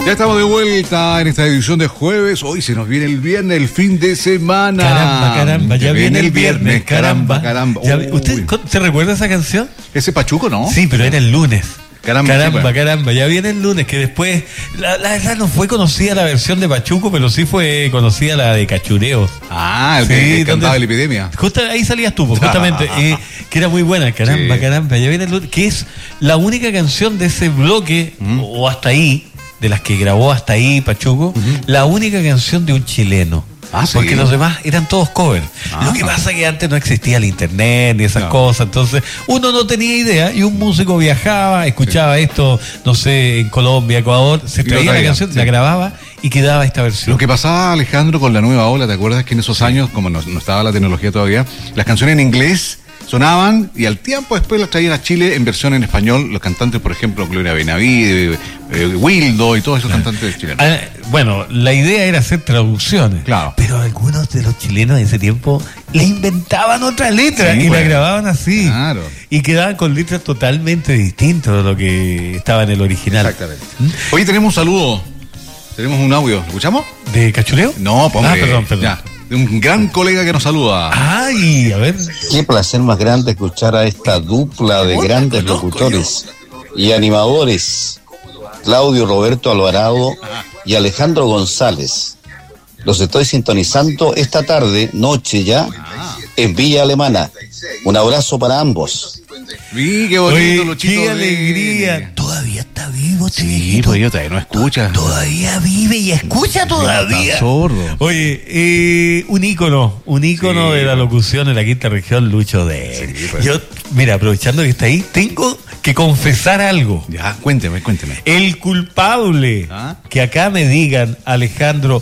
Ya estamos de vuelta en esta edición de jueves. Hoy se nos viene el viernes, el fin de semana. Caramba, ya viene el viernes, caramba. ¿Usted se recuerda esa canción? Ese Pachuco, ¿no? Sí, pero era el lunes. Caramba, ya viene el lunes, que después, la verdad no fue conocida la versión de Pachuco, pero sí fue conocida la de Cachureos. Ah, el que cantaba la epidemia. Justo ahí salías tú, justamente, que era muy buena, caramba, ya viene el lunes, que es la única canción de ese bloque, o hasta ahí, de las que grabó hasta ahí Pachuco, la única canción de un chileno. Porque los demás eran todos covers. Lo que pasa es que antes no existía el internet ni esas cosas, entonces uno no tenía idea y un músico viajaba, escuchaba esto, no sé, en Colombia, Ecuador, se traía la canción, la grababa y quedaba esta versión. Lo que pasaba, Alejandro, con la nueva ola, ¿te acuerdas que en esos años, como no estaba la tecnología todavía, las canciones en inglés sonaban y al tiempo después las traían a Chile en versión en español, los cantantes, por ejemplo, Gloria Benavide, Wildo y todos esos cantantes chilenos. Bueno, la idea era hacer traducciones, pero algunos de los chilenos de ese tiempo le inventaban otra letra y la grababan así. Y quedaban con letras totalmente distintas de lo que estaba en el original. Exactamente. Hoy tenemos un saludo, tenemos un audio, ¿lo escuchamos? ¿De Cachureo? No, perdón. Ya. De un gran colega que nos saluda. Ay, a ver. Qué placer más grande escuchar a esta dupla de grandes locutores y animadores, Claudio Roberto Alvarado y Alejandro González. Los estoy sintonizando esta tarde, noche ya, en Villa Alemana. Un abrazo para ambos. Qué bonito, Luchito. Qué alegría. Todavía está vivo este viejito. Pues yo todavía no escucha. Todavía vive y escucha todavía. Está sordo. Oye, un ícono de la locución en la quinta región, Lucho de. Yo, mira, aprovechando que está ahí, tengo que confesar algo. Ya, cuénteme. El culpable que acá me digan Alejandro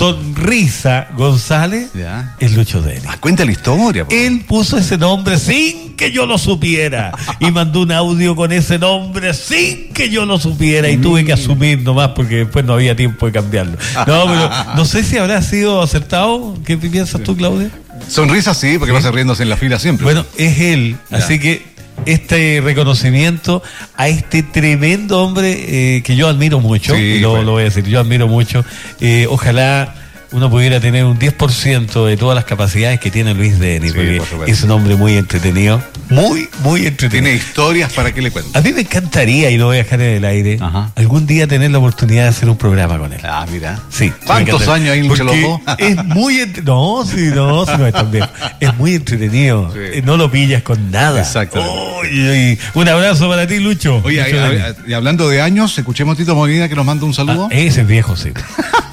Sonrisa González es Lucho de. Cuenta la historia. Él puso ese nombre sin que yo lo supiera y mandó un audio con ese nombre sin que yo lo supiera y tuve que asumir nomás porque después no había tiempo de cambiarlo. No, pero no sé si habrá sido acertado. ¿Qué piensas tú, Claudia? Sonrisa sí, porque vas riéndose en la fila siempre. Bueno, es él, así que este reconocimiento a este tremendo hombre que yo admiro mucho, y lo voy a decir, yo admiro mucho. Ojalá uno pudiera tener un 10% de todas las capacidades que tiene Luis Deni, porque es un hombre muy entretenido, muy entretenido. Tiene historias para que le cuente. A mí me encantaría, y lo voy a dejar en el aire, algún día tener la oportunidad de hacer un programa con él. Mira. Sí. ¿Cuántos años ahí entre los dos? Es muy no es tan bien. Es muy entretenido. No lo pillas con nada. Exactamente. Un abrazo para ti, Lucho. Oye, y hablando de años, escuchemos a Tito Molina que nos manda un saludo. Ese es viejo, sí.